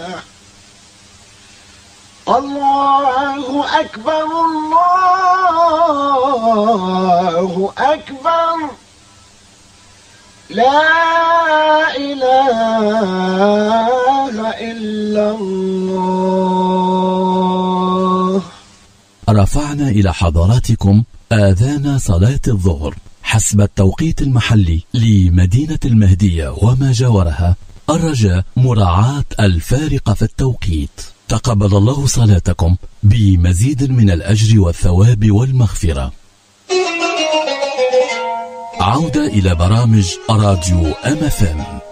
الله أكبر الله أكبر لا إله إلا الله. رفعنا إلى حضراتكم آذان صلاة الظهر حسب التوقيت المحلي لمدينة المهدية وما جاورها، الرجاء مراعاة الفارق في التوقيت. تقبل الله صلاتكم بمزيد من الأجر والثواب والمغفرة. عودة إلى برامج راديو MFM.